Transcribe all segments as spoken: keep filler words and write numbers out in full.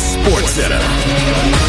SportsCenter.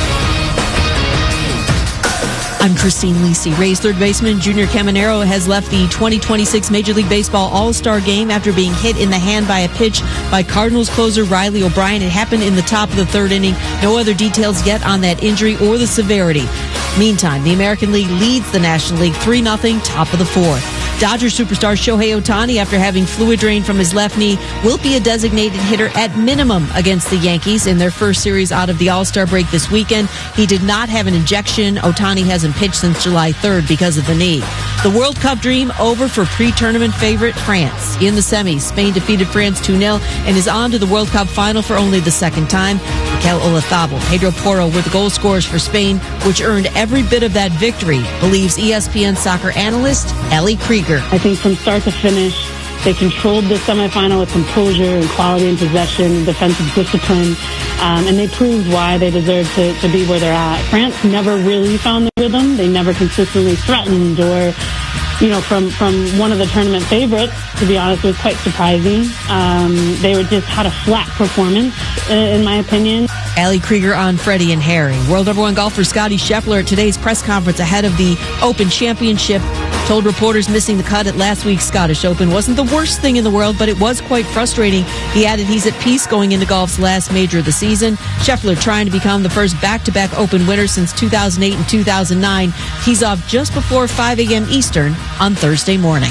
I'm Christine Lisi. Rays third baseman Junior Caminero has left the twenty twenty-six Major League Baseball All-Star Game after being hit in the hand by a pitch by Cardinals closer Riley O'Brien. It happened in the top of the third inning. No other details yet on that injury or the severity. Meantime, the American League leads the National League three nothing, top of the fourth. Dodgers superstar Shohei Ohtani, after having fluid drained from his left knee, will be a designated hitter at minimum against the Yankees in their first series out of the All-Star break this weekend. He did not have an injection. Ohtani hasn't pitched since July third because of the knee. The World Cup dream over for pre-tournament favorite France. In the semis, Spain defeated France two nil and is on to the World Cup final for only the second time. Mikel Olazabal, Pedro Porro were the goal scorers for Spain, which earned every bit of that victory, believes E S P N soccer analyst Ellie Krieger. I think from start to finish, they controlled the semifinal with composure and quality and possession, defensive discipline, um, and they proved why they deserve to, to be where they're at. France never really found the rhythm. They never consistently threatened or, you know, from, from one of the tournament favorites, to be honest, it was quite surprising. Um, they were just had a flat performance, uh, in my opinion. Allie Krieger on Freddie and Harry. World number one golfer Scottie Scheffler at today's press conference ahead of the Open Championship told reporters missing the cut at last week's Scottish Open wasn't the worst thing in the world, but it was quite frustrating. He added he's at peace going into golf's last major of the season. Scheffler trying to become the first back-to-back Open winner since two thousand eight and two thousand nine. He's off just before five a.m. Eastern on Thursday morning.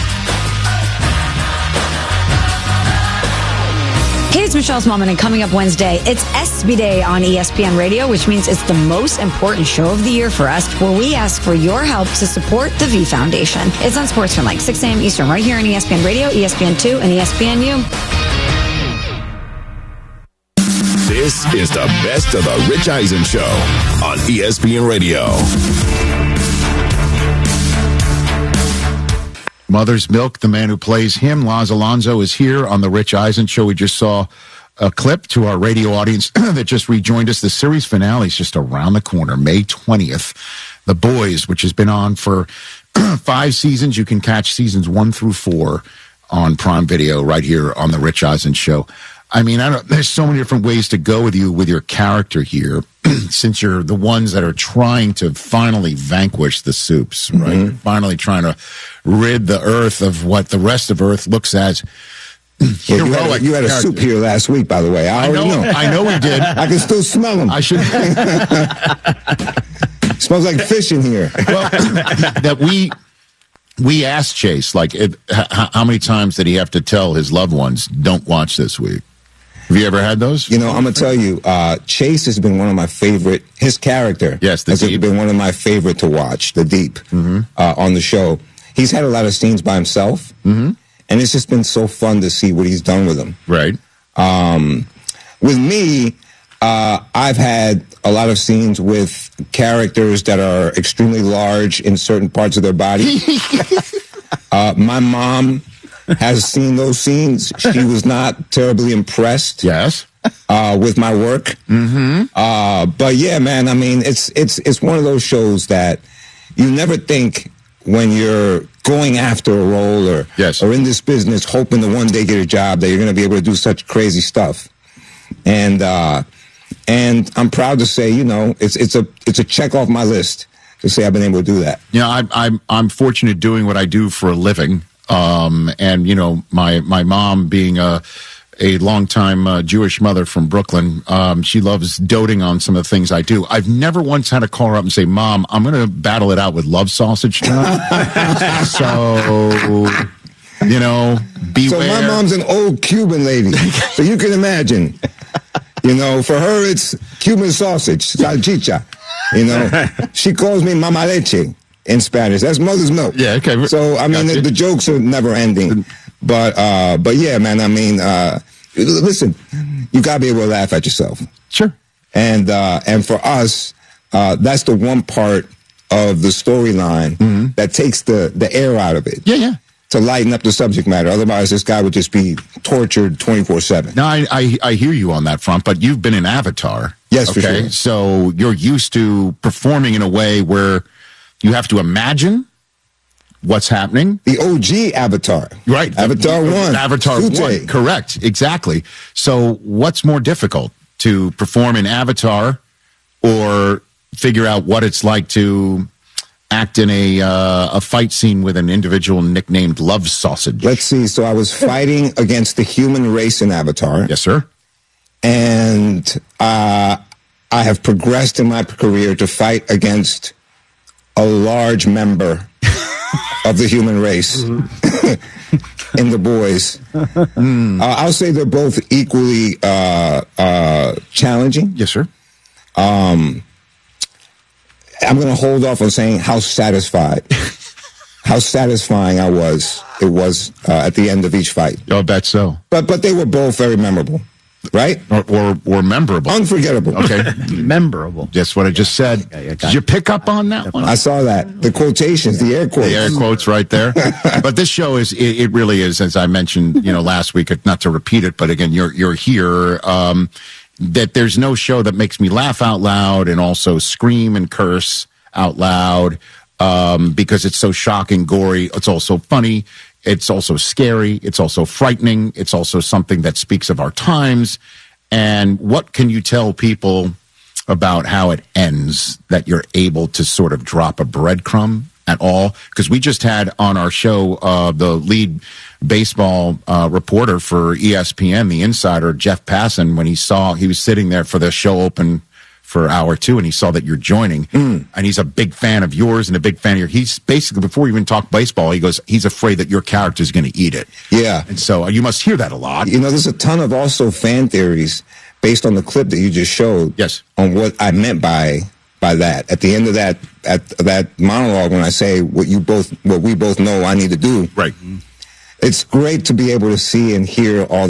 Hey, it's Michelle Smallman, and coming up Wednesday, it's ESPY Day on E S P N Radio, which means it's the most important show of the year for us, where we ask for your help to support the V Foundation. It's on SportsCenter, like six a.m. Eastern, right here on E S P N Radio, E S P N two, and E S P N U. This is the best of the Rich Eisen Show on E S P N Radio. Mother's Milk, the man who plays him, Laz Alonso, is here on the Rich Eisen Show. We just saw a clip to our radio audience that just rejoined us. The series finale is just around the corner, May twentieth. The Boys, which has been on for five seasons. You can catch seasons one through four on Prime Video right here on the Rich Eisen Show. I mean, I don't, there's so many different ways to go with you with your character here, since you're the ones that are trying to finally vanquish the Supes, right? Mm-hmm. Finally trying to rid the Earth of what the rest of Earth looks as yeah, you had, a, you had a soup here last week, by the way. I, I already know, know. I know we did. I can still smell them. I should. Smells like fish in here. Well, that we we asked Chase, like, it, h- how many times did he have to tell his loved ones, don't watch this week? Have you ever had those? You know, I'm going to tell you, uh, Chase has been one of my favorite, his character yes, the has Deep. been one of my favorite to watch, the Deep, mm-hmm. uh, on the show. He's had a lot of scenes by himself, mm-hmm. and it's just been so fun to see what he's done with them. Right. Um, with me, uh, I've had a lot of scenes with characters that are extremely large in certain parts of their body. uh, my mom has seen those scenes. She was not terribly impressed. Yes. Uh, with my work. Mm-hmm. Uh, but yeah, man, I mean, it's it's it's one of those shows that you never think when you're going after a role or yes. or in this business, hoping to one day get a job, that you're going to be able to do such crazy stuff. And uh, and I'm proud to say, you know, it's it's a it's a check off my list to say I've been able to do that. Yeah, I'm I'm I'm fortunate doing what I do for a living. Um, and, you know, my, my mom being a, a longtime uh, Jewish mother from Brooklyn, um, she loves doting on some of the things I do. I've never once had to call her up and say, Mom, I'm going to battle it out with love sausage tonight. So, you know, beware. So my mom's an old Cuban lady. So you can imagine, you know, for her, it's Cuban sausage, salchicha. You know, she calls me mama leche in Spanish. That's mother's milk. Yeah, okay. So, I mean, the, the jokes are never ending. But, uh, but yeah, man, I mean, uh, listen, you gotta be able to laugh at yourself. Sure. And, uh, and for us, uh, that's the one part of the storyline mm-hmm. that takes the, the air out of it. Yeah, yeah. To lighten up the subject matter. Otherwise, this guy would just be tortured twenty-four seven. No, I, I, I hear you on that front, but you've been in Avatar. Yes, okay? for sure. So you're used to performing in a way where you have to imagine what's happening. The O G Avatar. Right. Avatar one. Avatar Sute. one. Correct. Exactly. So what's more difficult? to perform in Avatar or figure out what it's like to act in a uh, a fight scene with an individual nicknamed Love Sausage? Let's see. So I was fighting against the human race in Avatar. Yes, sir. And uh, I have progressed in my career to fight against a large member of the human race in the boys. Mm. Uh, I'll say they're both equally uh, uh, challenging. Yes, sir. Um, I'm going to hold off on saying how satisfied, how satisfying I was. It was uh, at the end of each fight. I bet so. But but they were both very memorable, right? Or or, or memorable. Unforgettable. Okay. Memorable. That's what I just said. Yeah, yeah, Did you pick up on that one? I saw that. The quotations, the air quotes. The air quotes right there. But this show is, it, it really is, as I mentioned, you know, last week, not to repeat it, but again, you're, you're here, um, that there's no show that makes me laugh out loud and also scream and curse out loud, um, because it's so shocking, gory. It's also funny. It's also scary. It's also frightening. It's also something that speaks of our times. And what can you tell people about how it ends, that you're able to sort of drop a breadcrumb at all? Because we just had on our show uh, the lead baseball uh, reporter for E S P N, the insider, Jeff Passan, when he saw, he was sitting there for the show open for hour two, and he saw that you're joining, mm. and he's a big fan of yours and a big fan of your, he's basically, before we even talk baseball, he goes, he's afraid that your character is going to eat it. Yeah. And so uh, you must hear that a lot. You know, there's a ton of also fan theories based on the clip that you just showed. Yes. On what I meant by by that. At the end of that at that monologue, when I say what you both, what we both know I need to do. Right. It's great to be able to see and hear all